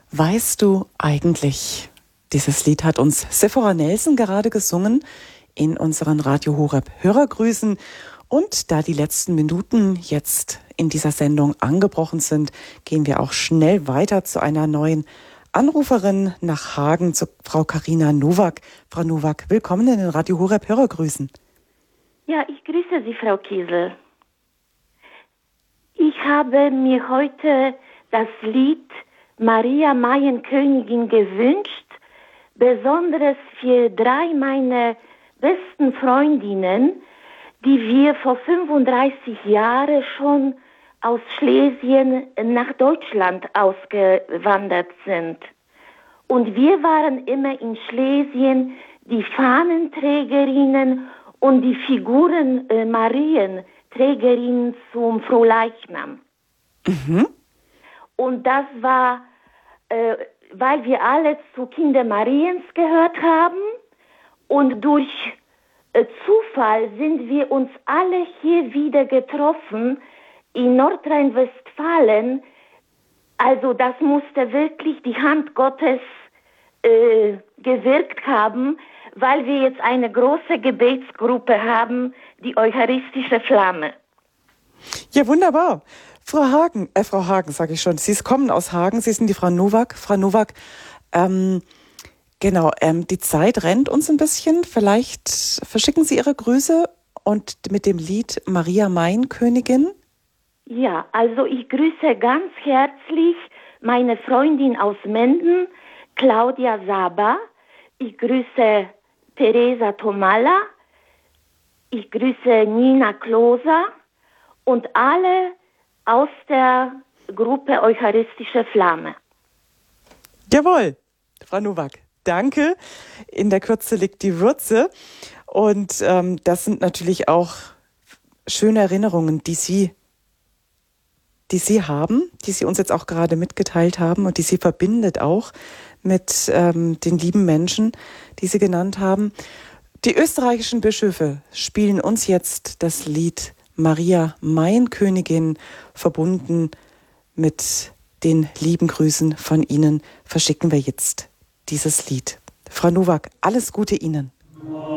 Weißt du eigentlich, dieses Lied hat uns Sephora Nelson gerade gesungen in unseren Radio Horeb Hörergrüßen. Und da die letzten Minuten jetzt in dieser Sendung angebrochen sind, gehen wir auch schnell weiter zu einer neuen Anruferin nach Hagen, zu Frau Carina Nowak. Frau Nowak, willkommen in den Radio Horeb Hörergrüßen. Ja, ich grüße Sie, Frau Kiesel. Ich habe mir heute das Lied Maria Maienkönigin gewünscht, besonders für 3 meiner besten Freundinnen, die wir vor 35 Jahren schon aus Schlesien nach Deutschland ausgewandert sind. Und wir waren immer in Schlesien die Fahnenträgerinnen und die Figuren Marienträgerinnen zum Frohleichnam. Mhm. Und das war, weil wir alle zu Kinder Mariens gehört haben und durch Zufall sind wir uns alle hier wieder getroffen in Nordrhein-Westfalen. Also das musste wirklich die Hand Gottes gewirkt haben, weil wir jetzt eine große Gebetsgruppe haben, die Eucharistische Flamme. Ja, wunderbar. Frau Hagen, sage ich schon. Sie kommen aus Hagen, Sie sind die Frau Nowak. Frau Nowak, die Zeit rennt uns ein bisschen. Vielleicht verschicken Sie Ihre Grüße und mit dem Lied Maria Maienkönigin. Ja, also ich grüße ganz herzlich meine Freundin aus Menden, Claudia Saba. Ich grüße Teresa Tomalla. Ich grüße Nina Kloser und alle aus der Gruppe Eucharistische Flamme. Jawohl, Frau Nowak, danke. In der Kürze liegt die Würze. Und das sind natürlich auch schöne Erinnerungen, die Sie haben, die Sie uns jetzt auch gerade mitgeteilt haben und die Sie verbindet auch mit den lieben Menschen, die Sie genannt haben. Die österreichischen Bischöfe spielen uns jetzt das Lied Maria Maienkönigin, verbunden mit den lieben Grüßen von Ihnen, verschicken wir jetzt dieses Lied. Frau Nowak, alles Gute Ihnen.